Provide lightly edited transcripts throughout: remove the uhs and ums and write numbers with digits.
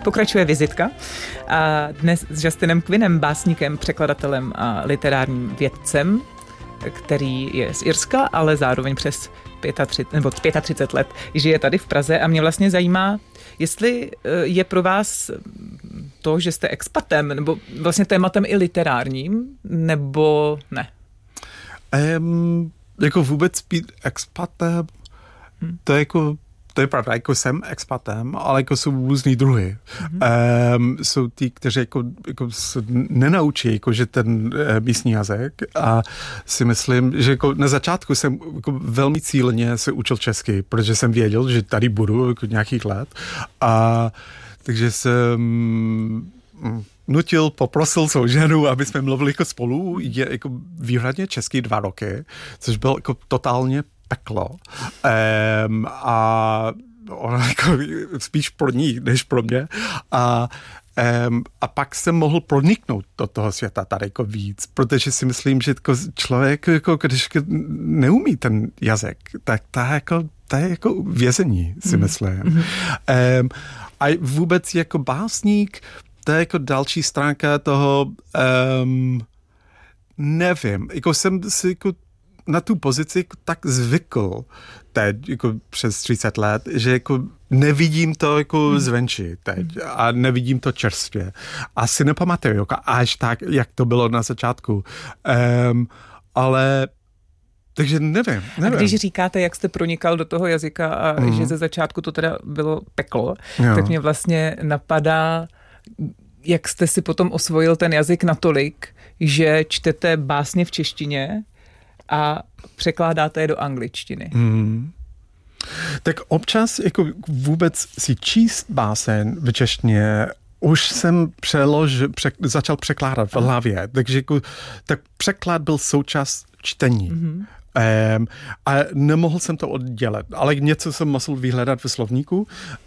Pokračuje vizitka a dnes s Justinem Quinnem, básníkem, překladatelem a literárním vědcem, který je z Irska, ale zároveň přes 35 let žije tady v Praze a mě vlastně zajímá, jestli je pro vás to, že jste expatem, nebo vlastně tématem i literárním, nebo ne? Jako vůbec být expatem, to je pravda, jako jsem expatem, ale jako jsou různý druhy. Jsou ty, kteří jako se nenaučí, jako, že ten místní jazyk a si myslím, že jako na začátku jsem jako velmi cíleně se učil česky, protože jsem věděl, že tady budu jako nějakých let a takže jsem poprosil svou ženu, aby jsme mluvili jako spolu, jako výhradně česky 2 roky, což bylo jako totálně peklo. A ona jako spíš pro ní, než pro mě. A pak jsem mohl proniknout do toho světa tady jako víc, protože si myslím, že jako člověk, jako, když neumí ten jazyk, tak to je jako vězení, si myslím. A vůbec jako básník, to je jako další stránka toho, nevím, jako jsem si jako na tu pozici tak zvykl teď, jako přes 30 let, že jako nevidím to jako zvenčí teď a nevidím to čerstvě. Asi nepamatuju, jako až tak, jak to bylo na začátku. Ale takže nevím. A když říkáte, jak jste pronikal do toho jazyka a že ze začátku to teda bylo peklo, tak mě vlastně napadá, jak jste si potom osvojil ten jazyk natolik, že čtete básně v češtině a překládáte je do angličtiny. Tak občas jako vůbec si číst báseň v češtině už jsem začal překládat v hlavě. Takže jako, tak překlad byl součást čtení. A nemohl jsem to oddělit. Ale něco jsem musel vyhledat ve slovníku.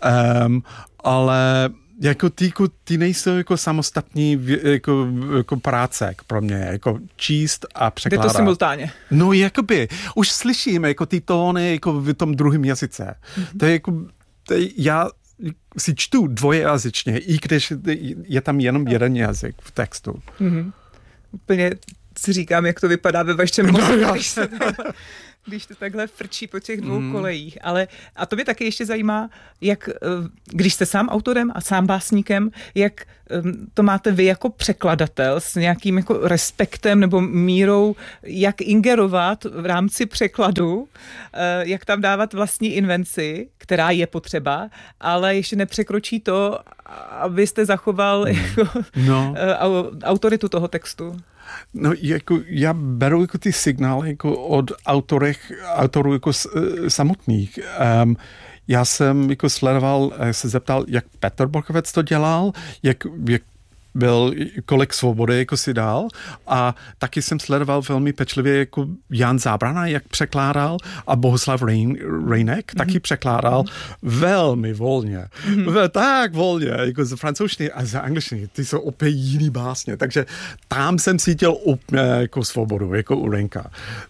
Ale jako ty nejsou jako samostatní jako práce pro mě, jako číst a překládat. Jde to simultánně. No jakoby, už slyším jako ty tóny jako v tom druhém jazyce. To je jako, já si čtu dvojejazyčně, i když je tam jenom jeden jazyk v textu. Úplně si říkám, jak to vypadá ve vašem mozku, když to takhle frčí po těch 2 kolejích. A to mě taky ještě zajímá, jak, když jste sám autorem a sám básníkem, jak to máte vy jako překladatel s nějakým jako respektem nebo mírou, jak ingerovat v rámci překladu, jak tam dávat vlastní invenci, která je potřeba, ale ještě nepřekročí to, abyste zachoval jako, autoritu toho textu. No, jako já beru jako ty signály jako od autorů jako samotných. Já jsem jako sledoval, se zeptal, jak Petr Borkovec to dělal, jak kolik svobody jako si dal a taky jsem sledoval velmi pečlivě jako Jan Zábrana, jak překládal a Bohuslav Rejnek taky překládal velmi volně. Tak volně, jako z francouzštiny a z angličtiny. Ty jsou opět jiný básně, takže tam jsem cítil úplně jako svobodu, jako u Rejnka.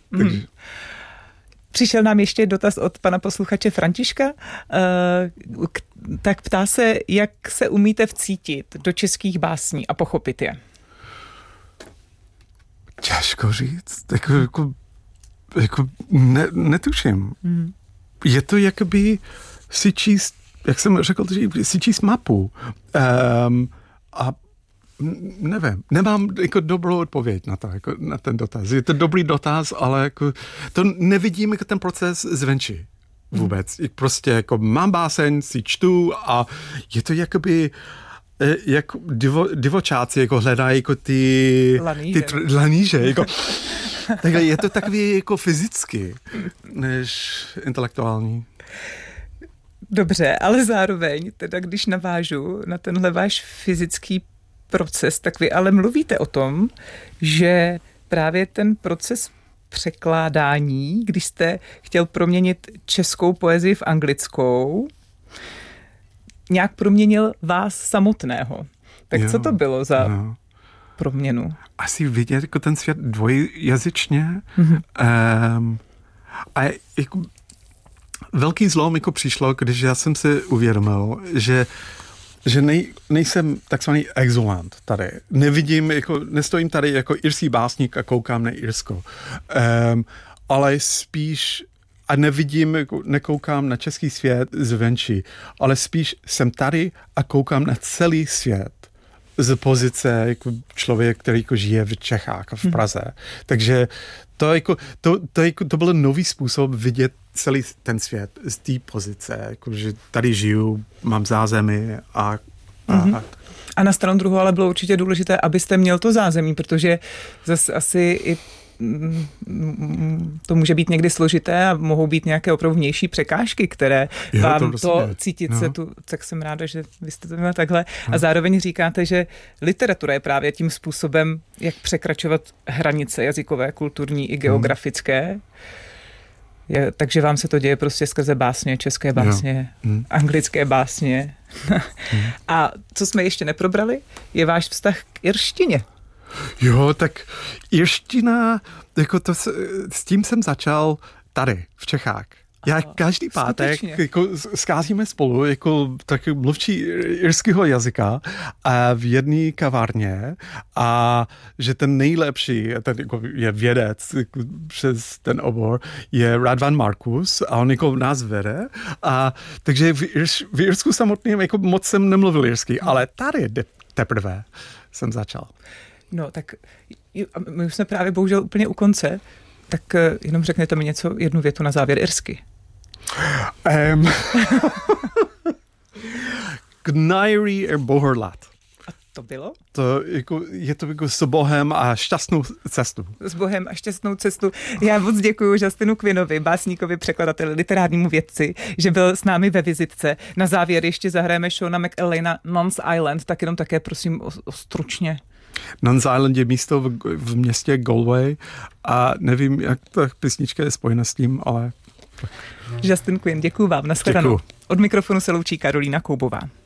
Přišel nám ještě dotaz od pana posluchače Františka, tak ptá se, jak se umíte vcítit do českých básní a pochopit je? Těžko říct, jako netuším. Je to jakoby si číst, jak jsem řekl, si číst mapu a nevím, nemám jako dobrou odpověď na to, jako na ten dotaz. Je to dobrý dotaz, ale jako to nevidím jako ten proces zvenčí vůbec. Prostě jako mám báseň, si čtu a je to jakoby jako divočáci jako hledají jako ty laníže. Jako, takže je to takový jako fyzicky než intelektuální. Dobře, ale zároveň, teda když navážu na tenhle váš fyzický proces, tak vy ale mluvíte o tom, že právě ten proces překládání, když jste chtěl proměnit českou poezii v anglickou, nějak proměnil vás samotného. Tak co to bylo za proměnu? Asi vidět jako ten svět dvojjazyčně. A jako velký zlom jako přišlo, když já jsem si uvědomil, že že nejsem takzvaný exulant tady. Nevidím, jako, nestojím tady jako irský básník a koukám na Irsko. Ale spíš a nevidím, jako, nekoukám na český svět zvenčí, ale spíš jsem tady a koukám na celý svět z pozice jako člověk, který jako žije v Čechách a v Praze. Takže to byl nový způsob vidět celý ten svět z té pozice, jako, že tady žiju, mám zázemí a na stranu druhou ale bylo určitě důležité, abyste měl to zázemí, protože zase asi i to může být někdy složité a mohou být nějaké opravdu vnější překážky, které vám to cítit se tu, tak jsem ráda, že vy jste to měla takhle. A zároveň říkáte, že literatura je právě tím způsobem, jak překračovat hranice jazykové, kulturní i geografické. Takže vám se to děje prostě skrze básně, české básně, anglické básně. A co jsme ještě neprobrali, je váš vztah k irštině. Jo, tak irština, jako to, s tím jsem začal tady, v Čechách. Já každý pátek jako scházíme spolu jako taky mluvčí irského jazyka v jedné kavárně a že ten nejlepší, ten jako je vědec jako přes ten obor, je Radvan Markus a on jako nás vede a takže v Irsku samotným jako moc jsem nemluvil irsky, ale tady teprve jsem začal. No, tak my už jsme právě bohužel úplně u konce, tak jenom řekněte mi jednu větu na závěr irsky. Gnairi bohorlat. A to bylo? Je to jako s Bohem a šťastnou cestu. S Bohem a šťastnou cestu. Já moc děkuji Justinu Quinnovi, básníkovi, překladateli, literárnímu vědci, že byl s námi ve vizitce. Na závěr ještě zahrajeme Seana McAleena Non's Island, tak jenom také prosím o stručně. Non's Island je místo v městě Galway a nevím, jak ta písnička je spojena s tím, ale... Justin Quinn, děkuji vám, nashledanou. Od mikrofonu se loučí Karolína Koubová.